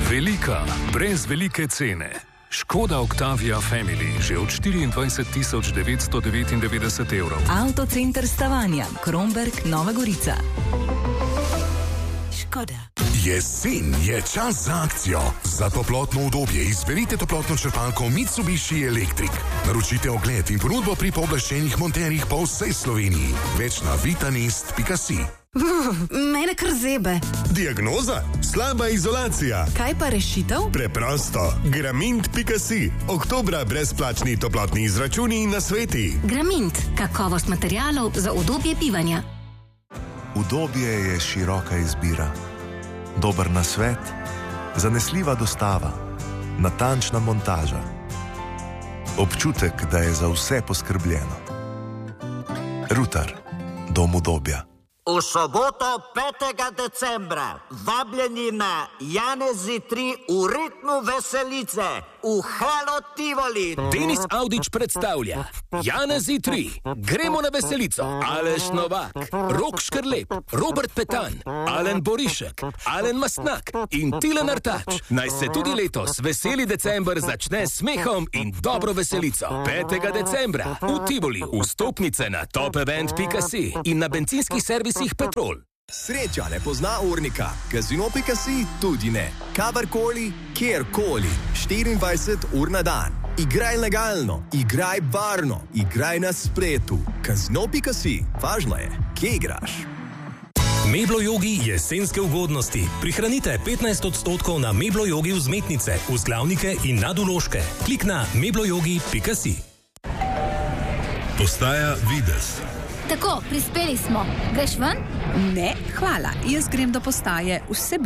Velika, brez velike cene. Škoda Octavia Family že od 24.999 evrov. Avtocenter Stavanja, Kromberk, Nova Gorica. Škoda. Jesen je čas za akcijo. Za toplotno udobje izberite toplotno črpalko Mitsubishi Electric. Naročite ogled in ponudbo pri pooblaščenih monterjih po vsej Sloveniji. Več na vitanist.si. Mene kar zebe. Diagnoza? Slaba izolacija. Kaj pa rešitev? Preprosto. Gramint.si. Oktobra brezplačni toplotni izračuni in nasveti. Gramint. Kakovost materialov za udobje bivanja. Udobje je široka izbira. Dober nasvet, zanesljiva dostava, natančna montaža. Občutek, da je za vse poskrbljeno. Rutar. Dom udobja. V soboto 5. decembra vabljeni na Janezi 3 v ritmu veselice v Halo Tivoli. Denis Audić predstavlja Janezi 3. Gremo na veselico. Aleš Novak, Rok Škrlep, Robert Petan, Alen Borišek, Alen Mastnak in Tilen Artač. Naj se tudi letos veseli december začne s smehom in dobro veselico. 5. decembra v Tivoli. Vstopnice na topevent.si in na bencinskih servisih Petrol. Sreča ne pozna urnika, Casino.si tudi ne. Kadarkoli, kjerkoli, 24 ur na dan. Igraj legalno, igraj varno, igraj na spletu. Casino.si, važno je, kje igraš. Meblo Yogi jesenske ugodnosti. Prihranite 15% na Meblo Yogi vzmetnice, vzglavnike in nadvložke. Klik na mebloyogi.si. Postaja Videz. Tako, prispeli smo. Greš ven? Ne, hvala. Jaz grem do postaje vse